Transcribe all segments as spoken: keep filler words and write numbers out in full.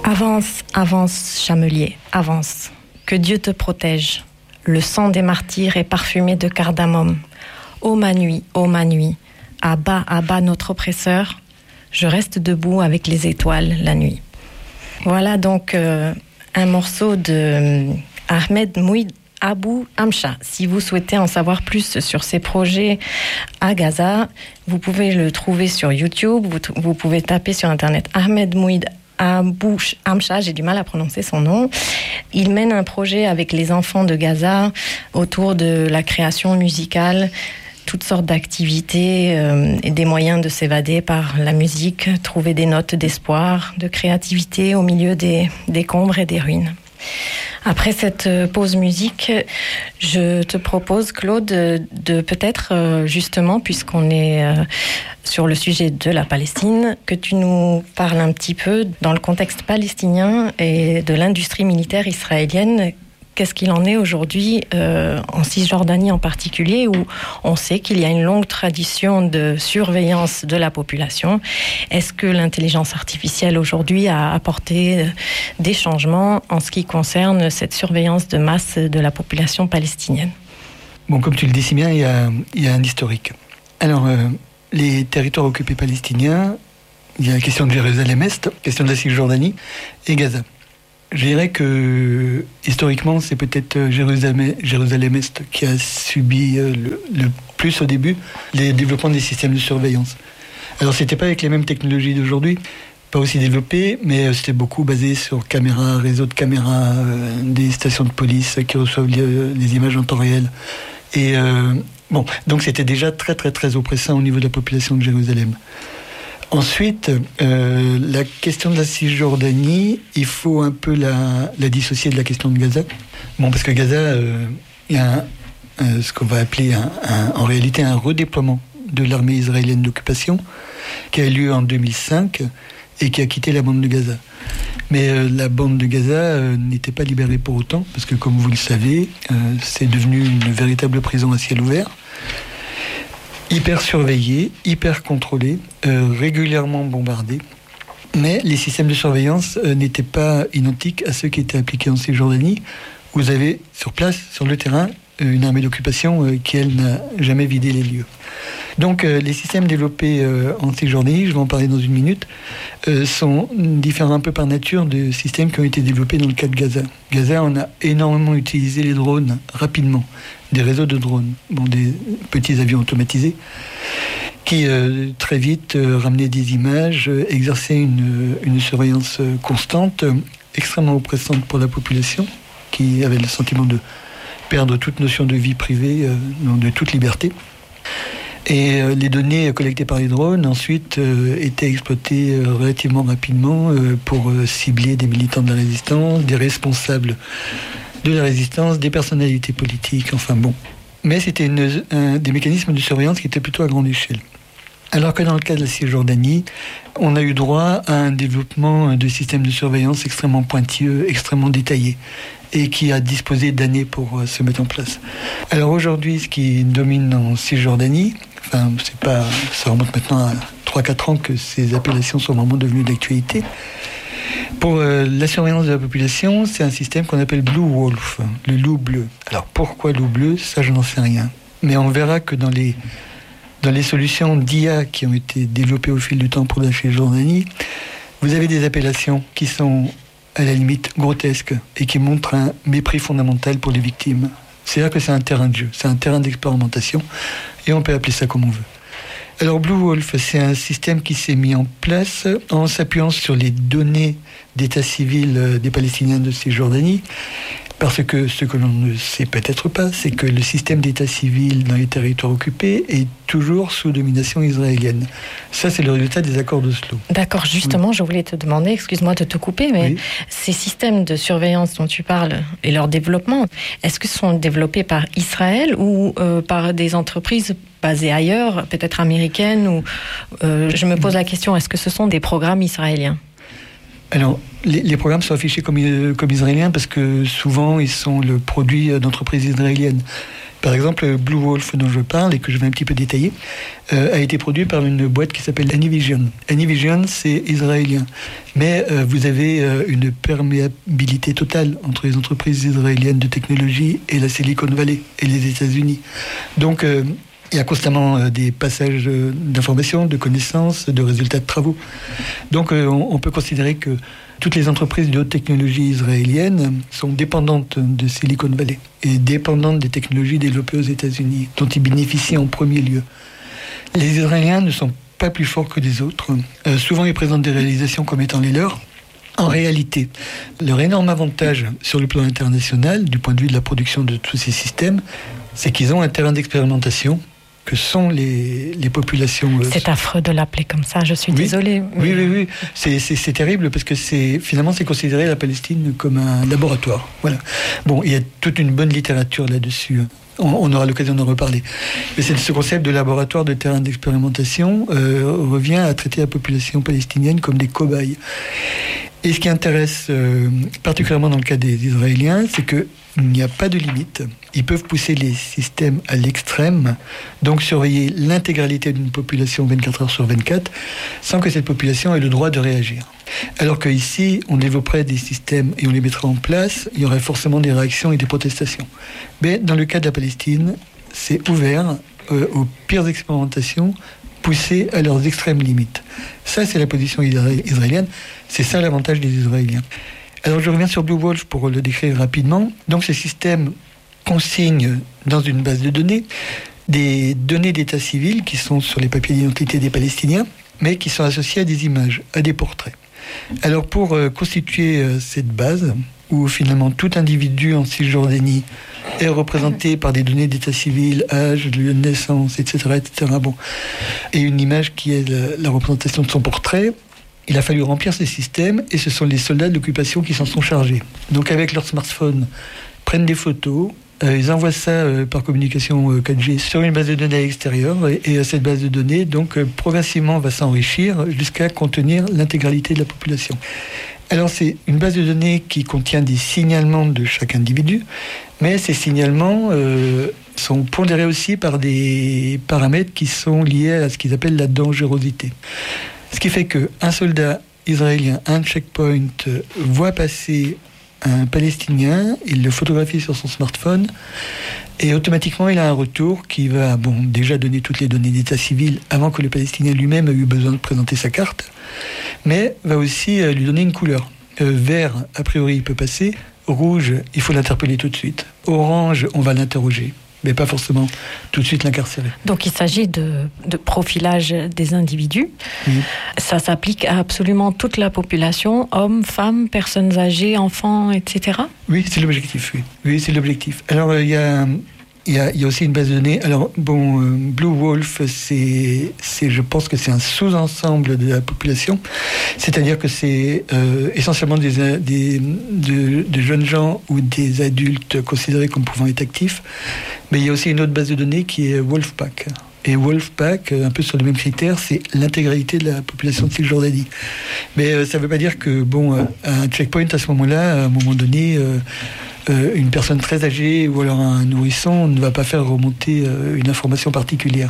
Avance, avance, chamelier, avance. Que Dieu te protège. Le sang des martyrs est parfumé de cardamome. Ô ma nuit, ô ma nuit, à bas, à bas notre oppresseur. Je reste debout avec les étoiles la nuit. Voilà donc euh, un morceau de euh, Ahmed Mouid Abou Amcha. Si vous souhaitez en savoir plus sur ses projets à Gaza, vous pouvez le trouver sur YouTube, vous, vous pouvez taper sur internet Ahmed Mouid Abou Amcha, j'ai du mal à prononcer son nom. Il mène un projet avec les enfants de Gaza autour de la création musicale, toutes sortes d'activités euh, et des moyens de s'évader par la musique, trouver des notes d'espoir, de créativité au milieu des décombres et des ruines. Après cette pause musique, je te propose, Claude, de peut-être, justement, puisqu'on est sur le sujet de la Palestine, que tu nous parles un petit peu dans le contexte palestinien et de l'industrie militaire israélienne. Qu'est-ce qu'il en est aujourd'hui euh, en Cisjordanie en particulier, où on sait qu'il y a une longue tradition de surveillance de la population. Est-ce que l'intelligence artificielle aujourd'hui a apporté des changements en ce qui concerne cette surveillance de masse de la population palestinienne ? Bon, comme tu le dis si bien, il y a, il y a un historique. Alors, euh, les territoires occupés palestiniens, il y a la question de Jérusalem-Est, question de la Cisjordanie et Gaza. Je dirais que, historiquement, c'est peut-être Jérusalem, Jérusalem-Est qui a subi le, le plus au début les développements des systèmes de surveillance. Alors, c'était pas avec les mêmes technologies d'aujourd'hui, pas aussi développées, mais c'était beaucoup basé sur caméras, réseaux de caméras, euh, des stations de police qui reçoivent les, les images en temps réel. Et euh, bon, donc c'était déjà très, très, très oppressant au niveau de la population de Jérusalem. Ensuite, euh, la question de la Cisjordanie, il faut un peu la, la dissocier de la question de Gaza. Bon, parce que Gaza, euh, il y a un, un, ce qu'on va appeler un, un, en réalité un redéploiement de l'armée israélienne d'occupation qui a eu lieu en deux mille cinq et qui a quitté la bande de Gaza. Mais euh, la bande de Gaza euh, n'était pas libérée pour autant, parce que comme vous le savez, euh, c'est devenu une véritable prison à ciel ouvert. Hyper surveillé, hyper contrôlé, euh, régulièrement bombardé. Mais les systèmes de surveillance euh, n'étaient pas identiques à ceux qui étaient appliqués en Cisjordanie. Vous avez sur place, sur le terrain, euh, une armée d'occupation euh, qui, elle, n'a jamais vidé les lieux. Donc euh, les systèmes développés euh, en Cisjordanie, je vais en parler dans une minute, euh, sont différents un peu par nature de systèmes qui ont été développés dans le cas de Gaza. Gaza, on a énormément utilisé les drones rapidement, des réseaux de drones, bon, des petits avions automatisés, qui euh, très vite euh, ramenaient des images, euh, exerçaient une, une surveillance euh, constante, euh, extrêmement oppressante pour la population, qui avait le sentiment de perdre toute notion de vie privée, euh, de toute liberté. Et euh, les données collectées par les drones, ensuite, euh, étaient exploitées euh, relativement rapidement euh, pour euh, cibler des militants de la résistance, des responsables de la résistance, des personnalités politiques, enfin bon. Mais c'était une, un, des mécanismes de surveillance qui étaient plutôt à grande échelle. Alors que dans le cas de la Cisjordanie, on a eu droit à un développement de systèmes de surveillance extrêmement pointilleux, extrêmement détaillés, et qui a disposé d'années pour se mettre en place. Alors aujourd'hui, ce qui domine en Cisjordanie, enfin, c'est pas, ça remonte maintenant à trois à quatre ans que ces appellations sont vraiment devenues d'actualité. Pour euh, la surveillance de la population, c'est un système qu'on appelle Blue Wolf, le loup bleu. Alors pourquoi loup bleu ? Ça, je n'en sais rien. Mais on verra que dans les, dans les solutions d'I A qui ont été développées au fil du temps pour la Cisjordanie, vous avez des appellations qui sont à la limite grotesques et qui montrent un mépris fondamental pour les victimes. C'est-à-dire que c'est un terrain de jeu, c'est un terrain d'expérimentation et on peut appeler ça comme on veut. Alors Blue Wolf, c'est un système qui s'est mis en place en s'appuyant sur les données d'état civil des Palestiniens de Cisjordanie, parce que ce que l'on ne sait peut-être pas, c'est que le système d'état civil dans les territoires occupés est toujours sous domination israélienne. Ça, c'est le résultat des accords d'Oslo. D'accord, justement, oui. Je voulais te demander, excuse-moi de te couper, mais oui. Ces systèmes de surveillance dont tu parles et leur développement, est-ce qu'ils sont développés par Israël ou euh, par des entreprises basées ailleurs, peut-être américaines ou, euh, je me pose la question, est-ce que ce sont des programmes israéliens ? Alors, les, les programmes sont affichés comme, comme israéliens parce que souvent, ils sont le produit d'entreprises israéliennes. Par exemple, Blue Wolf dont je parle et que je vais un petit peu détailler, euh, a été produit par une boîte qui s'appelle Anyvision. Anyvision, c'est israélien. Mais euh, vous avez euh, une perméabilité totale entre les entreprises israéliennes de technologie et la Silicon Valley et les États-Unis. Donc, euh, il y a constamment euh, des passages euh, d'informations, de connaissances, de résultats de travaux. Donc, euh, on, on peut considérer que toutes les entreprises de haute technologie israéliennes sont dépendantes de Silicon Valley et dépendantes des technologies développées aux États-Unis, dont ils bénéficient en premier lieu. Les Israéliens ne sont pas plus forts que les autres. Euh, souvent, ils présentent des réalisations comme étant les leurs. En réalité, leur énorme avantage sur le plan international, du point de vue de la production de tous ces systèmes, c'est qu'ils ont un terrain d'expérimentation que sont les, les populations... Euh, c'est affreux de l'appeler comme ça, je suis oui, désolée. Oui, oui, oui. C'est, c'est, c'est terrible parce que c'est, finalement, c'est considéré la Palestine comme un laboratoire. Voilà. Bon, il y a toute une bonne littérature là-dessus. On, on aura l'occasion d'en reparler. Mais c'est, ce concept de laboratoire, de terrain d'expérimentation, euh, revient à traiter la population palestinienne comme des cobayes. Et ce qui intéresse euh, particulièrement dans le cas des Israéliens, c'est que il n'y a pas de limite. Ils peuvent pousser les systèmes à l'extrême, donc surveiller l'intégralité d'une population vingt-quatre heures sur vingt-quatre, sans que cette population ait le droit de réagir. Alors qu'ici, on développerait des systèmes et on les mettrait en place, il y aurait forcément des réactions et des protestations. Mais dans le cas de la Palestine, c'est ouvert euh, aux pires expérimentations, poussées à leurs extrêmes limites. Ça, c'est la position israélienne. C'est ça l'avantage des Israéliens. Alors je reviens sur Blue Wolf pour le décrire rapidement. Donc ce système consigne dans une base de données des données d'état civil qui sont sur les papiers d'identité des Palestiniens, mais qui sont associées à des images, à des portraits. Alors pour euh, constituer euh, cette base, où finalement tout individu en Cisjordanie est représenté par des données d'état civil, âge, lieu de naissance, et cetera, et cetera. Bon, et une image qui est la, la représentation de son portrait. Il a fallu remplir ces systèmes et ce sont les soldats de l'occupation qui s'en sont chargés. Donc avec leur smartphone, prennent des photos, euh, ils envoient ça euh, par communication euh, quatre G sur une base de données extérieure et, et cette base de données, donc euh, progressivement va s'enrichir jusqu'à contenir l'intégralité de la population. Alors c'est une base de données qui contient des signalements de chaque individu, mais ces signalements euh, sont pondérés aussi par des paramètres qui sont liés à ce qu'ils appellent la dangerosité. Ce qui fait qu'un soldat israélien, un checkpoint, voit passer un Palestinien, il le photographie sur son smartphone, et automatiquement il a un retour qui va bon, déjà donner toutes les données d'état civil avant que le Palestinien lui-même ait eu besoin de présenter sa carte, mais va aussi lui donner une couleur. Euh, vert, a priori, il peut passer. Rouge, il faut l'interpeller tout de suite. Orange, on va l'interroger, mais pas forcément tout de suite l'incarcérer. Donc il s'agit de, de profilage des individus. Oui. Ça s'applique à absolument toute la population, hommes, femmes, personnes âgées, enfants, et cetera. Oui, c'est l'objectif, oui. Oui, c'est l'objectif. Alors, il y a... Il y, a, il y a aussi une base de données. Alors, bon, euh, Blue Wolf, c'est, c'est, je pense que c'est un sous-ensemble de la population. C'est-à-dire que c'est euh, essentiellement des, des, de, de jeunes gens ou des adultes considérés comme pouvant être actifs. Mais il y a aussi une autre base de données qui est Wolfpack. Et Wolfpack, un peu sur les mêmes critères, c'est l'intégralité de la population de Cisjordanie. Mais euh, ça ne veut pas dire que, bon, euh, un checkpoint à ce moment-là, à un moment donné... Euh, Euh, une personne très âgée ou alors un nourrisson ne va pas faire remonter euh, une information particulière.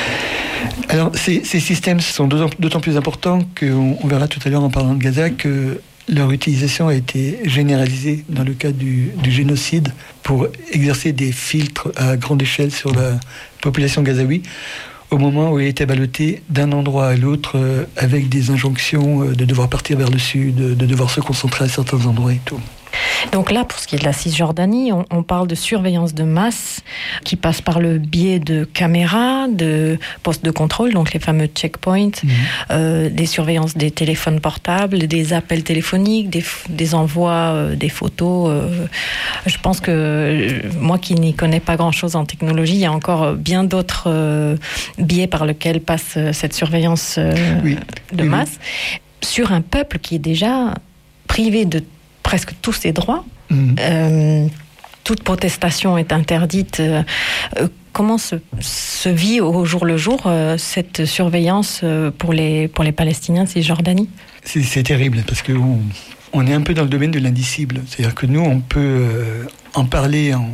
Alors, ces, ces systèmes sont d'autant, d'autant plus importants qu'on on verra tout à l'heure en parlant de Gaza que leur utilisation a été généralisée dans le cadre du, du génocide pour exercer des filtres à grande échelle sur la population gazaoui au moment où elle était ballottée d'un endroit à l'autre euh, avec des injonctions euh, de devoir partir vers le sud, de, de devoir se concentrer à certains endroits et tout. Donc là, pour ce qui est de la Cisjordanie, on, on parle de surveillance de masse qui passe par le biais de caméras, de postes de contrôle, donc les fameux checkpoints, mmh. euh, des surveillances des téléphones portables, des appels téléphoniques, des, des envois, euh, des photos. Euh, je pense que euh, moi qui n'y connais pas grand-chose en technologie, il y a encore bien d'autres euh, biais par lesquels passe euh, cette surveillance euh, oui. de oui, masse oui. sur un peuple qui est déjà privé de presque tous ses droits. Mmh. Euh, toute protestation est interdite. Euh, comment se, se vit au jour le jour euh, cette surveillance euh, pour les, pour les Palestiniens de Cisjordanie ? c'est, c'est terrible, parce qu'on on est un peu dans le domaine de l'indicible. C'est-à-dire que nous, on peut euh, en parler en,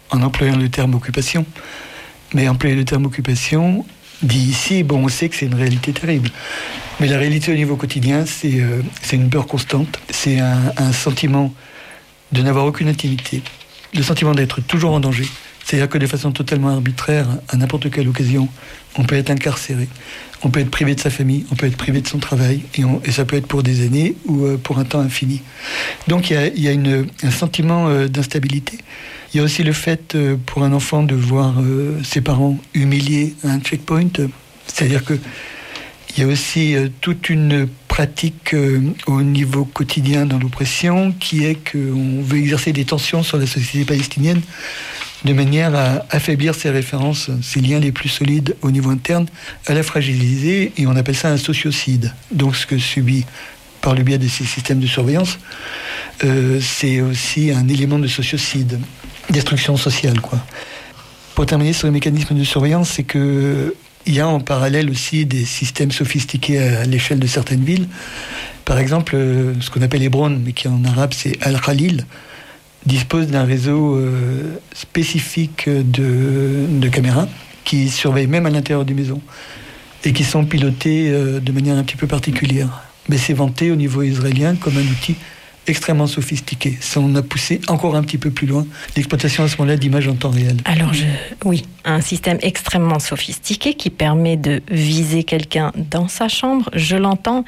en employant le terme occupation. Mais employer le terme occupation, dit ici, bon, on sait que c'est une réalité terrible. Mais la réalité au niveau quotidien, c'est, euh, c'est une peur constante. C'est un, un sentiment de n'avoir aucune intimité. Le sentiment d'être toujours en danger. C'est-à-dire que de façon totalement arbitraire, à n'importe quelle occasion, on peut être incarcéré, on peut être privé de sa famille, on peut être privé de son travail, et, on, et ça peut être pour des années ou euh, pour un temps infini. Donc il y a, il y a une, un sentiment euh, d'instabilité. Il y a aussi le fait euh, pour un enfant de voir euh, ses parents humiliés à un checkpoint. C'est-à-dire que il y a aussi euh, toute une pratique euh, au niveau quotidien dans l'oppression qui est qu'on veut exercer des tensions sur la société palestinienne de manière à affaiblir ses références, ses liens les plus solides au niveau interne, à la fragiliser, et on appelle ça un sociocide. Donc ce que subit par le biais de ces systèmes de surveillance, euh, c'est aussi un élément de sociocide, destruction sociale, quoi. Pour terminer sur les mécanismes de surveillance, c'est que il y a en parallèle aussi des systèmes sophistiqués à l'échelle de certaines villes. Par exemple, ce qu'on appelle Hébron, mais qui en arabe c'est Al-Khalil, dispose d'un réseau euh, spécifique de, de caméras qui surveillent même à l'intérieur des maisons et qui sont pilotées euh, de manière un petit peu particulière. Mais c'est vanté au niveau israélien comme un outil extrêmement sophistiqué. Ça, on a poussé encore un petit peu plus loin l'exploitation à ce moment-là d'images en temps réel. Alors, je, oui, un système extrêmement sophistiqué qui permet de viser quelqu'un dans sa chambre, je l'entends.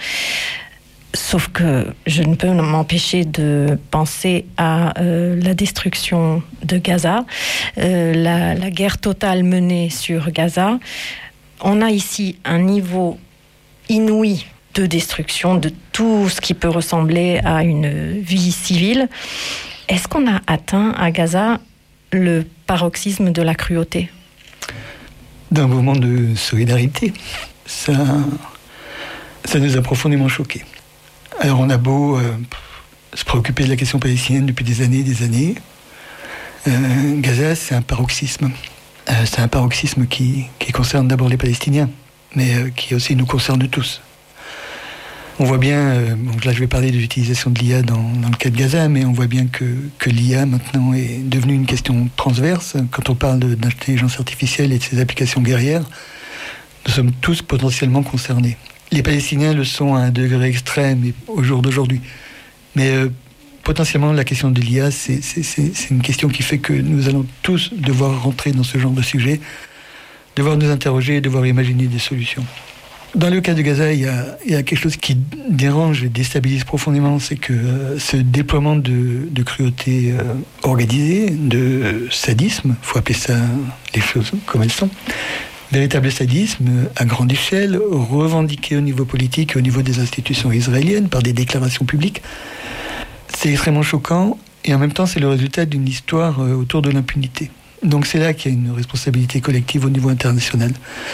Sauf que je ne peux m'empêcher de penser à euh, la destruction de Gaza, euh, la, la guerre totale menée sur Gaza. On a ici un niveau inouï de destruction de tout ce qui peut ressembler à une vie civile. Est-ce qu'on a atteint à Gaza le paroxysme de la cruauté ? D'un moment de solidarité, ça, ça nous a profondément choqués. Alors on a beau euh, se préoccuper de la question palestinienne depuis des années et des années, euh, Gaza c'est un paroxysme. Euh, c'est un paroxysme qui, qui concerne d'abord les Palestiniens, mais euh, qui aussi nous concerne tous. On voit bien, euh, donc là je vais parler de l'utilisation de l'I A dans, dans le cas de Gaza, mais on voit bien que, que l'I A maintenant est devenue une question transverse. Quand on parle de, d'intelligence artificielle et de ses applications guerrières, nous sommes tous potentiellement concernés. Les Palestiniens le sont à un degré extrême au jour d'aujourd'hui. Mais euh, potentiellement, la question de l'I A, c'est, c'est, c'est, c'est une question qui fait que nous allons tous devoir rentrer dans ce genre de sujet, devoir nous interroger et devoir imaginer des solutions. Dans le cas de Gaza, il y a, il y a quelque chose qui dérange et déstabilise profondément, c'est que euh, ce déploiement de, de cruauté euh, organisée, de sadisme, il faut appeler ça les choses comme elles sont, véritable sadisme à grande échelle, revendiqué au niveau politique et au niveau des institutions israéliennes par des déclarations publiques. C'est extrêmement choquant et en même temps c'est le résultat d'une histoire autour de l'impunité. Donc c'est là qu'il y a une responsabilité collective au niveau international.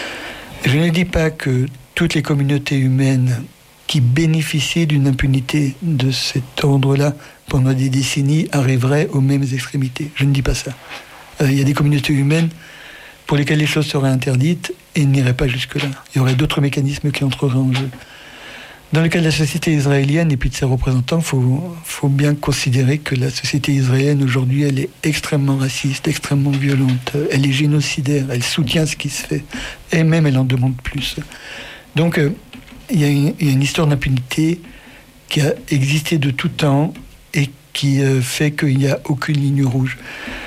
Je ne dis pas que toutes les communautés humaines qui bénéficiaient d'une impunité de cet ordre-là pendant des décennies arriveraient aux mêmes extrémités. Je ne dis pas ça. Euh, il y a des communautés humaines pour lesquels les choses seraient interdites et n'iraient pas jusque-là. Il y aurait d'autres mécanismes qui entreraient en jeu. Dans le cas de la société israélienne et puis de ses représentants, il faut, faut bien considérer que la société israélienne aujourd'hui, elle est extrêmement raciste, extrêmement violente, elle est génocidaire, elle soutient ce qui se fait, et même elle en demande plus. Donc, euh, il y a une, il y a une histoire d'impunité qui a existé de tout temps et qui euh, fait qu'il n'y a aucune ligne rouge.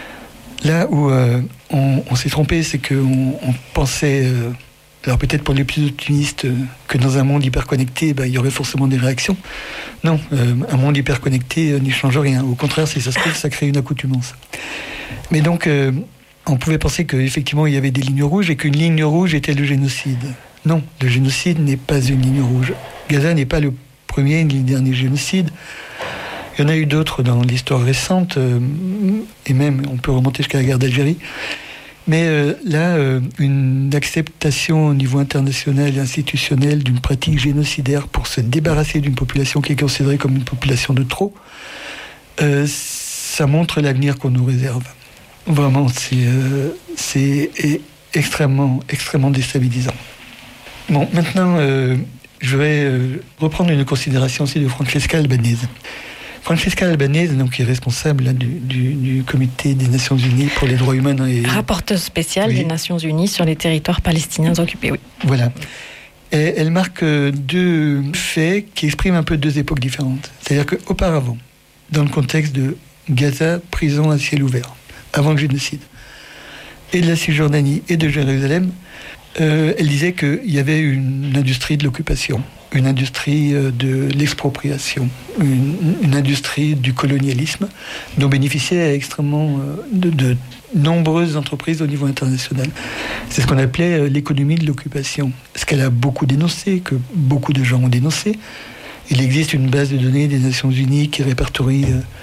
Là où euh, on, on s'est trompé, c'est qu'on on pensait, euh, alors peut-être pour les plus optimistes, euh, que dans un monde hyper connecté, bah, il y aurait forcément des réactions. Non, euh, un monde hyper connecté euh, n'y change rien. Au contraire, si ça se trouve, ça crée une accoutumance. Mais donc, euh, on pouvait penser qu'effectivement, il y avait des lignes rouges et qu'une ligne rouge était le génocide. Non, le génocide n'est pas une ligne rouge. Gaza n'est pas le premier ni le dernier génocide. Il y en a eu d'autres dans l'histoire récente, euh, et même on peut remonter jusqu'à la guerre d'Algérie. Mais euh, là, euh, une acceptation au niveau international et institutionnel d'une pratique génocidaire pour se débarrasser d'une population qui est considérée comme une population de trop, euh, ça montre l'avenir qu'on nous réserve. Vraiment, c'est, euh, c'est extrêmement, extrêmement déstabilisant. Bon, maintenant, euh, je vais euh, reprendre une considération aussi de Francesca Albanese. Francesca Albanese, donc, qui est responsable là, du, du, du Comité des Nations Unies pour les droits humains. Et... rapporteuse spéciale oui. des Nations Unies sur les territoires palestiniens occupés, oui. Voilà. Et elle marque deux faits qui expriment un peu deux époques différentes. C'est-à-dire qu'auparavant, dans le contexte de Gaza, prison à ciel ouvert, avant le génocide, et de la Cisjordanie et de Jérusalem, euh, elle disait qu'il y avait une industrie de l'occupation, une industrie de l'expropriation, une, une industrie du colonialisme dont bénéficiaient extrêmement de, de nombreuses entreprises au niveau international. C'est ce qu'on appelait l'économie de l'occupation. Ce qu'elle a beaucoup dénoncé, que beaucoup de gens ont dénoncé. Il existe une base de données des Nations Unies qui répertorie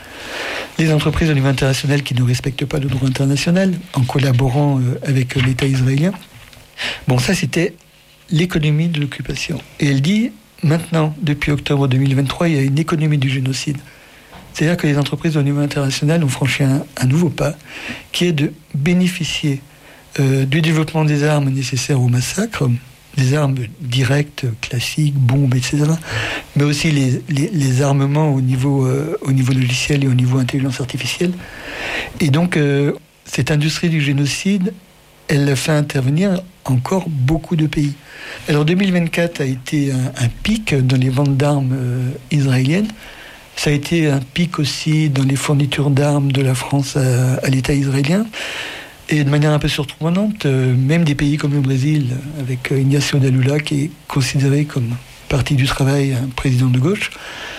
les entreprises au niveau international qui ne respectent pas le droit international en collaborant avec l'État israélien. Bon, ça c'était l'économie de l'occupation. Et elle dit, maintenant, depuis octobre deux mille vingt-trois, il y a une économie du génocide. C'est-à-dire que les entreprises au niveau international ont franchi un, un nouveau pas, qui est de bénéficier euh, du développement des armes nécessaires au massacre, des armes directes, classiques, bombes, et cetera, mais aussi les, les, les armements au niveau, euh, au niveau logiciel et au niveau intelligence artificielle. Et donc, euh, cette industrie du génocide, elle fait intervenir encore beaucoup de pays. Alors deux mille vingt-quatre a été un, un pic dans les ventes d'armes euh, israéliennes. Ça a été un pic aussi dans les fournitures d'armes de la France à, à l'État israélien. Et de manière un peu surprenante, euh, même des pays comme le Brésil, avec euh, Ignacio da Lula, qui est considéré comme parti du travail, un président de gauche,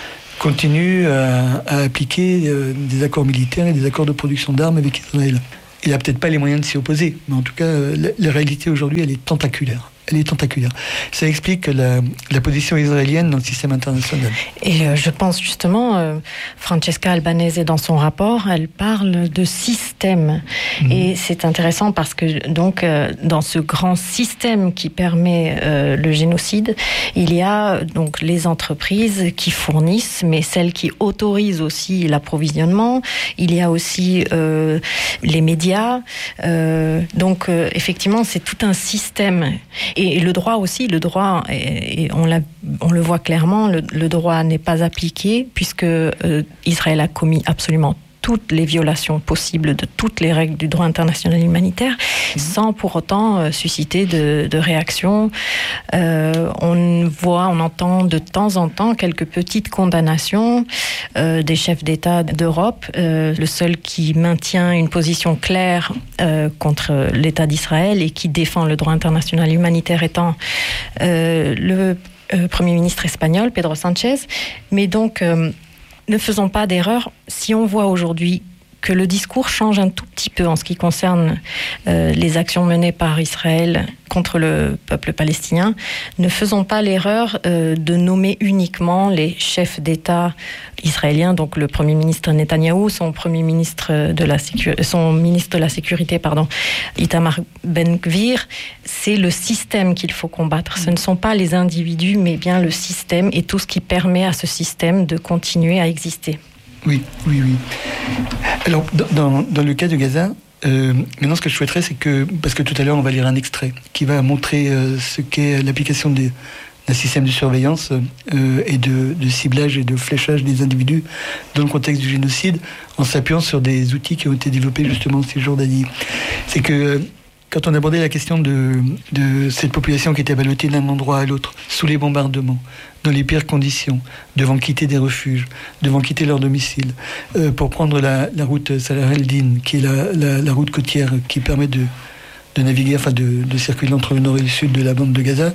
continue à, à appliquer euh, des accords militaires et des accords de production d'armes avec Israël. Il n'a peut-être pas les moyens de s'y opposer, mais en tout cas, la, la réalité aujourd'hui, elle est tentaculaire. Elle est tentaculaire. Ça explique la, la position israélienne dans le système international. Et euh, je pense justement, euh, Francesca Albanese, dans son rapport, elle parle de système. Mmh. Et c'est intéressant parce que, donc, euh, dans ce grand système qui permet euh, le génocide, il y a donc les entreprises qui fournissent, mais celles qui autorisent aussi l'approvisionnement. Il y a aussi euh, les médias. Euh, donc, euh, effectivement, c'est tout un système. Et le droit aussi, le droit, et on, l'a, on le voit clairement, le, le droit n'est pas appliqué puisque euh, Israël a commis absolument toutes les violations possibles de toutes les règles du droit international humanitaire, mmh. sans pour autant euh, susciter de, de réactions. Euh, on voit, on entend de temps en temps quelques petites condamnations euh, des chefs d'État d'Europe. Euh, le seul qui maintient une position claire euh, contre l'État d'Israël et qui défend le droit international humanitaire étant euh, le euh, Premier ministre espagnol, Pedro Sánchez. Mais donc... Euh, ne faisons pas d'erreur. Si on voit aujourd'hui que le discours change un tout petit peu en ce qui concerne euh, les actions menées par Israël contre le peuple palestinien, ne faisons pas l'erreur euh, de nommer uniquement les chefs d'État israéliens, donc le Premier ministre Netanyahou, son Premier ministre de la sécu- son ministre de la Sécurité, pardon, Itamar Ben-Gvir. C'est le système qu'il faut combattre. Ce ne sont pas les individus, mais bien le système et tout ce qui permet à ce système de continuer à exister. Oui, oui, oui. Alors, dans, dans le cas de Gaza, euh, maintenant ce que je souhaiterais, c'est que, parce que tout à l'heure on va lire un extrait qui va montrer euh, ce qu'est l'application des, d'un système de surveillance euh, et de, de ciblage et de fléchage des individus dans le contexte du génocide, en s'appuyant sur des outils qui ont été développés justement en Cisjordanie. C'est que quand on abordait la question de, de cette population qui était ballottée d'un endroit à l'autre, sous les bombardements, dans les pires conditions, devant quitter des refuges, devant quitter leur domicile, euh, pour prendre la, la route Salah el-Din, qui est la, la, la route côtière qui permet de, de naviguer, enfin de, de circuler entre le nord et le sud de la bande de Gaza,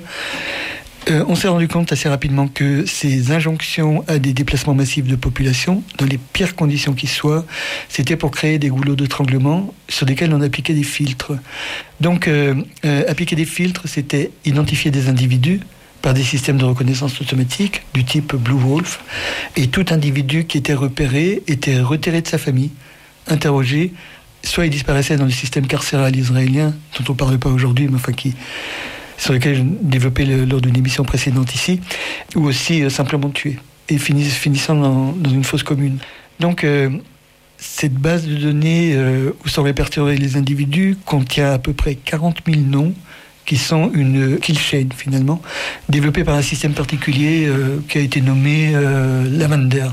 Euh, on s'est rendu compte assez rapidement que ces injonctions à des déplacements massifs de population, dans les pires conditions qui soient, c'était pour créer des goulots d'étranglement sur lesquels on appliquait des filtres. Donc, euh, euh, appliquer des filtres, c'était identifier des individus par des systèmes de reconnaissance automatique du type Blue Wolf, et tout individu qui était repéré était retiré de sa famille, interrogé, soit il disparaissait dans le système carcéral israélien, dont on ne parle pas aujourd'hui, mais enfin qui... sur lequel je développais le, lors d'une émission précédente ici, ou aussi euh, simplement tué, et finis, finissant dans, dans une fosse commune. Donc, euh, cette base de données euh, où sont répertoriés les individus contient à peu près quarante mille noms, qui sont une kill chain, finalement, développée par un système particulier euh, qui a été nommé euh, Lavander,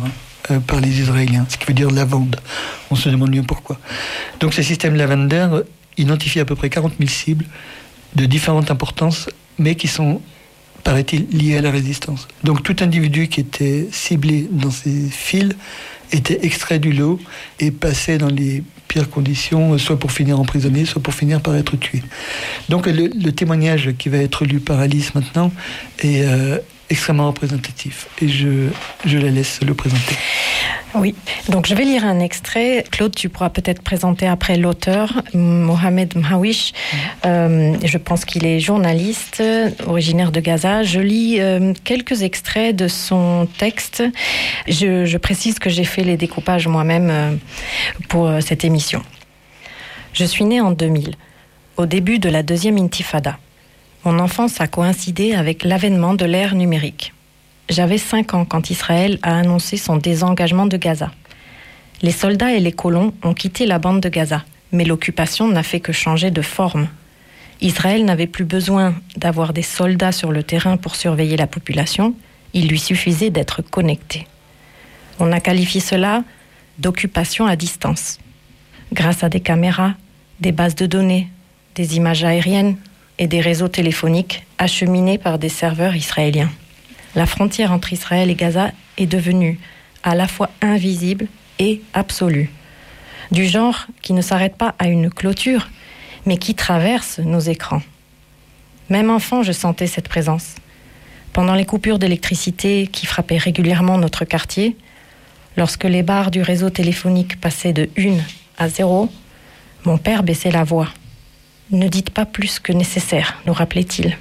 euh, par les Israéliens, ce qui veut dire lavande. On se demande mieux pourquoi. Donc ce système Lavander identifie à peu près quarante mille cibles de différentes importances, mais qui sont, paraît-il, liées à la résistance. Donc tout individu qui était ciblé dans ces fils était extrait du lot et passait dans les pires conditions, soit pour finir emprisonné, soit pour finir par être tué. Donc le, le témoignage qui va être lu par Alice maintenant est euh, extrêmement représentatif et je, je la laisse le présenter. Oui, donc je vais lire un extrait. Claude, tu pourras peut-être présenter après l'auteur, Mohamed Mhawish. Mmh. Euh, je pense qu'il est journaliste, originaire de Gaza. Je lis euh, quelques extraits de son texte. Je, je précise que j'ai fait les découpages moi-même euh, pour euh, cette émission. Je suis née en deux mille, au début de la deuxième intifada. Mon enfance a coïncidé avec l'avènement de l'ère numérique. J'avais cinq ans quand Israël a annoncé son désengagement de Gaza. Les soldats et les colons ont quitté la bande de Gaza, mais l'occupation n'a fait que changer de forme. Israël n'avait plus besoin d'avoir des soldats sur le terrain pour surveiller la population, il lui suffisait d'être connecté. On a qualifié cela d'occupation à distance. Grâce à des caméras, des bases de données, des images aériennes et des réseaux téléphoniques acheminés par des serveurs israéliens. La frontière entre Israël et Gaza est devenue à la fois invisible et absolue. Du genre qui ne s'arrête pas à une clôture, mais qui traverse nos écrans. Même enfant, je sentais cette présence. Pendant les coupures d'électricité qui frappaient régulièrement notre quartier, lorsque les barres du réseau téléphonique passaient de une à zéro, mon père baissait la voix. « Ne dites pas plus que nécessaire », nous rappelait-il.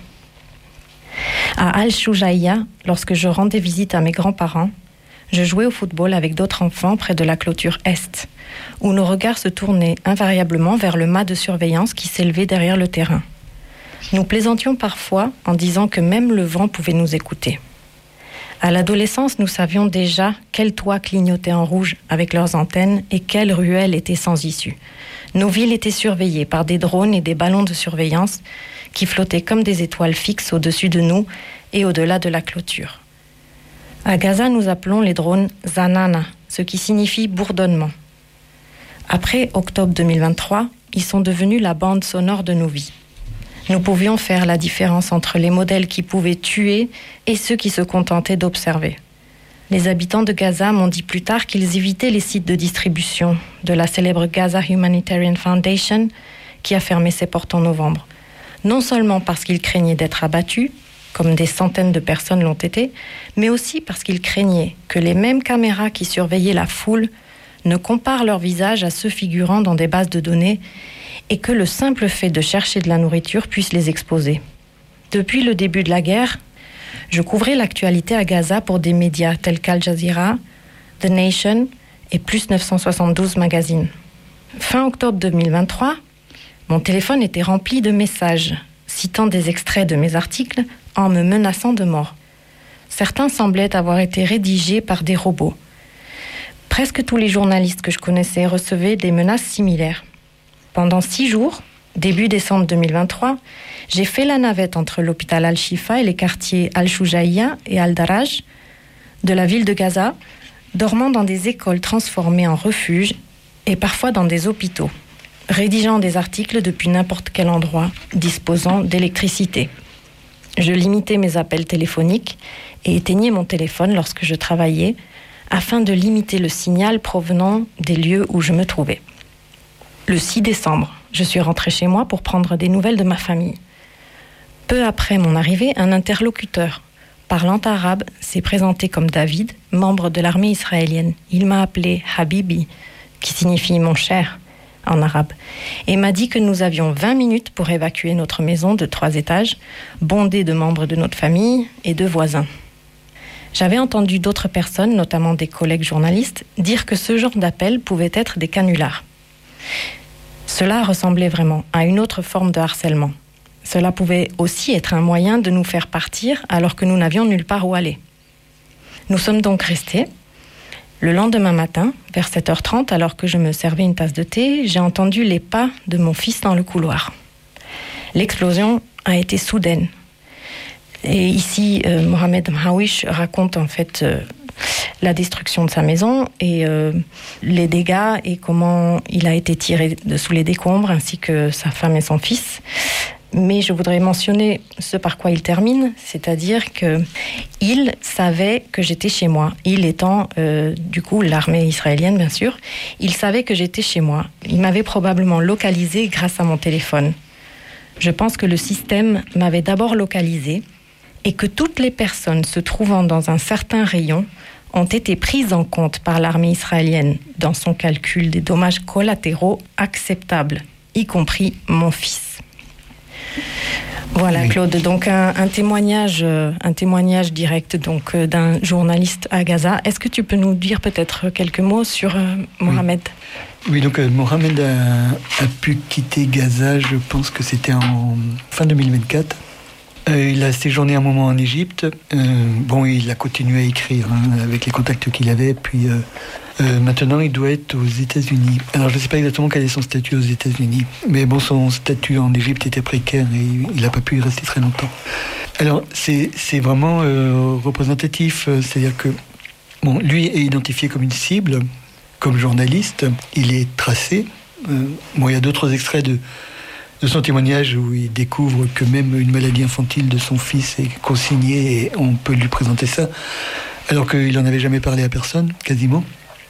À Al-Shoujaïa, lorsque je rendais visite à mes grands-parents, je jouais au football avec d'autres enfants près de la clôture Est, où nos regards se tournaient invariablement vers le mât de surveillance qui s'élevait derrière le terrain. Nous plaisantions parfois en disant que même le vent pouvait nous écouter. À l'adolescence, nous savions déjà quels toits clignotaient en rouge avec leurs antennes et quelles ruelles étaient sans issue. Nos villes étaient surveillées par des drones et des ballons de surveillance qui flottaient comme des étoiles fixes au-dessus de nous et au-delà de la clôture. À Gaza, nous appelons les drones Zanana, ce qui signifie bourdonnement. Après octobre deux mille vingt-trois, ils sont devenus la bande sonore de nos vies. Nous pouvions faire la différence entre les modèles qui pouvaient tuer et ceux qui se contentaient d'observer. Les habitants de Gaza m'ont dit plus tard qu'ils évitaient les sites de distribution de la célèbre Gaza Humanitarian Foundation qui a fermé ses portes en novembre. Non seulement parce qu'ils craignaient d'être abattus, comme des centaines de personnes l'ont été, mais aussi parce qu'ils craignaient que les mêmes caméras qui surveillaient la foule ne comparent leur visage à ceux figurant dans des bases de données et que le simple fait de chercher de la nourriture puisse les exposer. Depuis le début de la guerre, je couvrais l'actualité à Gaza pour des médias tels qu'Al Jazeera, The Nation et Plus neuf cent soixante-douze Magazine. Fin octobre deux mille vingt-trois, mon téléphone était rempli de messages citant des extraits de mes articles en me menaçant de mort. Certains semblaient avoir été rédigés par des robots. Presque tous les journalistes que je connaissais recevaient des menaces similaires. Pendant six jours, début décembre deux mille vingt-trois, j'ai fait la navette entre l'hôpital Al-Shifa et les quartiers Al-Shoujaïa et Al-Daraj de la ville de Gaza, dormant dans des écoles transformées en refuges et parfois dans des hôpitaux, rédigeant des articles depuis n'importe quel endroit, disposant d'électricité. Je limitais mes appels téléphoniques et éteignais mon téléphone lorsque je travaillais, afin de limiter le signal provenant des lieux où je me trouvais. Le six décembre, je suis rentrée chez moi pour prendre des nouvelles de ma famille. Peu après mon arrivée, un interlocuteur, parlant arabe, s'est présenté comme David, membre de l'armée israélienne. Il m'a appelé Habibi, qui signifie « mon cher » en arabe, et m'a dit que nous avions vingt minutes pour évacuer notre maison de trois étages, bondée de membres de notre famille et de voisins. J'avais entendu d'autres personnes, notamment des collègues journalistes, dire que ce genre d'appel pouvait être des canulars. Cela ressemblait vraiment à une autre forme de harcèlement. Cela pouvait aussi être un moyen de nous faire partir alors que nous n'avions nulle part où aller. Nous sommes donc restés. Le lendemain matin, vers sept heures trente, alors que je me servais une tasse de thé, j'ai entendu les pas de mon fils dans le couloir. L'explosion a été soudaine. Et ici, euh, Mohamed Mhawish raconte en fait euh, la destruction de sa maison et euh, les dégâts et comment il a été tiré de sous les décombres, ainsi que sa femme et son fils. Mais je voudrais mentionner ce par quoi il termine, c'est-à-dire qu'il savait que j'étais chez moi. Il étant, euh, du coup, l'armée israélienne, bien sûr, il savait que j'étais chez moi. Il m'avait probablement localisé grâce à mon téléphone. Je pense que le système m'avait d'abord localisé et que toutes les personnes se trouvant dans un certain rayon ont été prises en compte par l'armée israélienne dans son calcul des dommages collatéraux acceptables, y compris mon fils. Voilà, oui. Claude, donc un, un témoignage, un témoignage direct donc d'un journaliste à Gaza. Est-ce que tu peux nous dire peut-être quelques mots sur euh, Mohamed ? Oui. oui, donc euh, Mohamed a, a pu quitter Gaza, je pense que c'était en fin deux mille vingt-quatre. Euh, il a séjourné un moment en Égypte. Euh, bon, il a continué à écrire hein, avec les contacts qu'il avait. Puis euh, euh, maintenant, il doit être aux États-Unis. Alors, je ne sais pas exactement quel est son statut aux États-Unis, mais bon, son statut en Égypte était précaire et il n'a pas pu y rester très longtemps. Alors, c'est c'est vraiment euh, représentatif. C'est-à-dire que bon, lui est identifié comme une cible, comme journaliste. Il est tracé. Euh, bon, il y a d'autres extraits de de son témoignage où il découvre que même une maladie infantile de son fils est consignée et on peut lui présenter ça, alors qu'il n'en avait jamais parlé à personne, quasiment.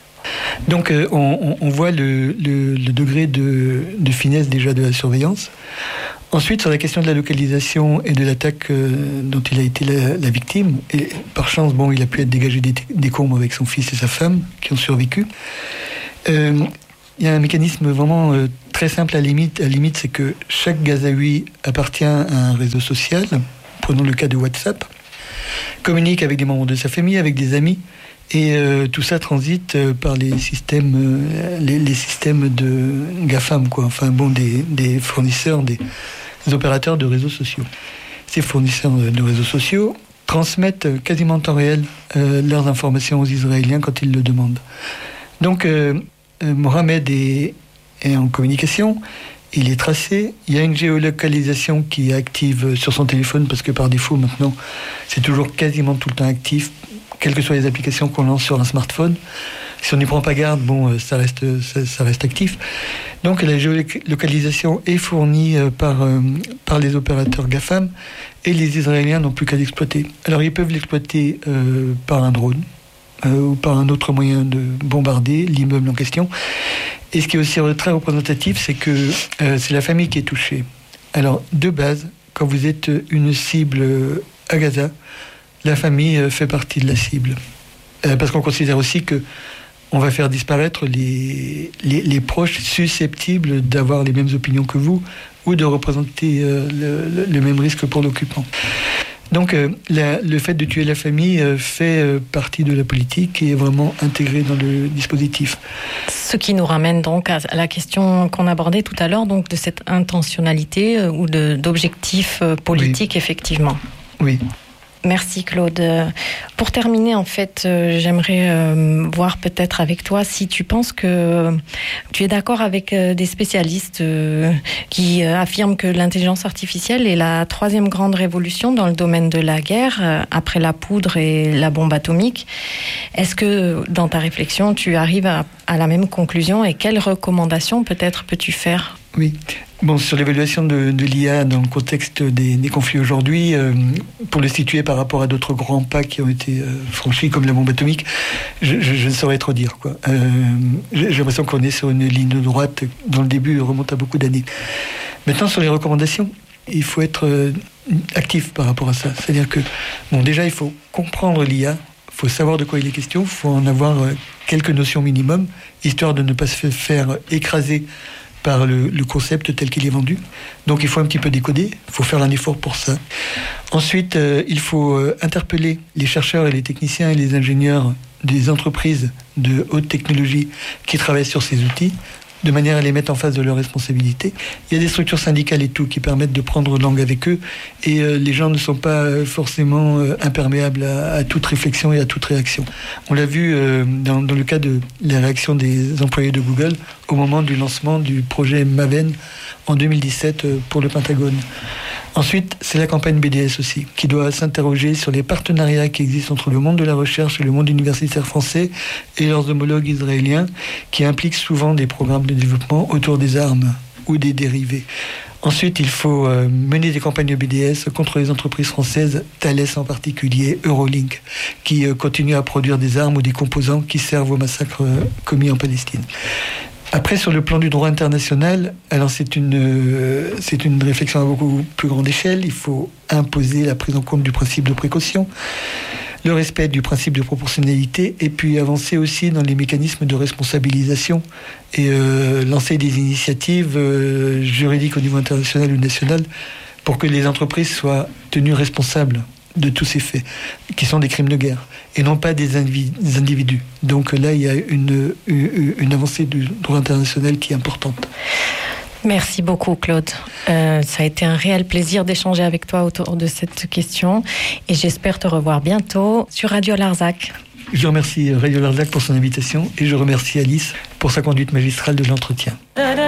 Donc euh, on, on voit le, le, le degré de, de finesse déjà de la surveillance. Ensuite, sur la question de la localisation et de l'attaque euh, dont il a été la, la victime, et par chance, bon, il a pu être dégagé des décombres avec son fils et sa femme qui ont survécu. Euh, Il y a un mécanisme vraiment euh, très simple à la limite, à la limite, c'est que chaque Gazaoui appartient à un réseau social, prenons le cas de WhatsApp, communique avec des membres de sa famille, avec des amis, et euh, tout ça transite euh, par les systèmes, euh, les, les systèmes de GAFAM, quoi. Enfin bon, des, des fournisseurs, des, des opérateurs de réseaux sociaux. Ces fournisseurs de, de réseaux sociaux transmettent quasiment en temps réel euh, leurs informations aux Israéliens quand ils le demandent. Donc euh, Euh, Mohamed est, est en communication, il est tracé, il y a une géolocalisation qui est active sur son téléphone parce que par défaut maintenant c'est toujours quasiment tout le temps actif, quelles que soient les applications qu'on lance sur un smartphone. Si on n'y prend pas garde, bon, ça reste, ça, ça reste actif. Donc la géolocalisation est fournie par, euh, par les opérateurs GAFAM et les Israéliens n'ont plus qu'à l'exploiter. Alors ils peuvent l'exploiter euh, par un drone, Euh, ou par un autre moyen de bombarder l'immeuble en question. Et ce qui est aussi très représentatif, c'est que euh, c'est la famille qui est touchée. Alors, de base, quand vous êtes une cible à Gaza, la famille fait partie de la cible. Euh, parce qu'on considère aussi que on va faire disparaître les, les, les proches susceptibles d'avoir les mêmes opinions que vous ou de représenter euh, le, le, le même risque pour l'occupant. Donc euh, la, le fait de tuer la famille euh, fait euh, partie de la politique et est vraiment intégré dans le dispositif. Ce qui nous ramène donc à, à la question qu'on abordait tout à l'heure, donc de cette intentionnalité euh, ou de, d'objectifs euh, politiques, oui. Effectivement. Oui. Merci Claude. Pour terminer, en fait, euh, j'aimerais euh, voir peut-être avec toi si tu penses que euh, tu es d'accord avec euh, des spécialistes euh, qui euh, affirment que l'intelligence artificielle est la troisième grande révolution dans le domaine de la guerre, euh, après la poudre et la bombe atomique. Est-ce que dans ta réflexion, tu arrives à, à la même conclusion et quelles recommandations peut-être peux-tu faire ? Oui. Bon, sur l'évaluation de, de l'I A dans le contexte des, des conflits aujourd'hui, euh, pour le situer par rapport à d'autres grands pas qui ont été euh, franchis, comme la bombe atomique, je, je, je ne saurais trop dire, quoi. Euh, j'ai, j'ai l'impression qu'on est sur une ligne droite dont le début remonte à beaucoup d'années. Maintenant, sur les recommandations, il faut être euh, actif par rapport à ça. C'est-à-dire que, bon, déjà, il faut comprendre l'I A, il faut savoir de quoi il est question, il faut en avoir euh, quelques notions minimum, histoire de ne pas se faire écraser par le, le concept tel qu'il est vendu. Donc il faut un petit peu décoder, il faut faire un effort pour ça. Ensuite, euh, il faut euh, interpeller les chercheurs et les techniciens et les ingénieurs des entreprises de haute technologie qui travaillent sur ces outils, de manière à les mettre en face de leurs responsabilités. Il y a des structures syndicales et tout qui permettent de prendre langue avec eux, et euh, les gens ne sont pas euh, forcément euh, imperméables à, à toute réflexion et à toute réaction. On l'a vu euh, dans, dans le cas de la réaction des employés de Google au moment du lancement du projet Maven en deux mille dix-sept euh, pour le Pentagone. Ensuite, c'est la campagne B D S aussi, qui doit s'interroger sur les partenariats qui existent entre le monde de la recherche et le monde universitaire français et leurs homologues israéliens, qui impliquent souvent des programmes de développement autour des armes ou des dérivés. Ensuite, il faut euh, mener des campagnes de B D S contre les entreprises françaises, Thales en particulier, Eurolink, qui euh, continuent à produire des armes ou des composants qui servent aux massacres euh, commis en Palestine. Après, sur le plan du droit international, alors c'est une, euh, c'est une réflexion à beaucoup plus grande échelle. Il faut imposer la prise en compte du principe de précaution, le respect du principe de proportionnalité, et puis avancer aussi dans les mécanismes de responsabilisation et euh, lancer des initiatives euh, juridiques au niveau international ou national pour que les entreprises soient tenues responsables de tous ces faits, qui sont des crimes de guerre, et non pas des individus. Donc là, il y a une, une, une avancée du droit international qui est importante. Merci beaucoup, Claude. Euh, ça a été un réel plaisir d'échanger avec toi autour de cette question, et j'espère te revoir bientôt sur Radio Larzac. Je remercie Radio Larzac pour son invitation, et je remercie Alice pour sa conduite magistrale de l'entretien.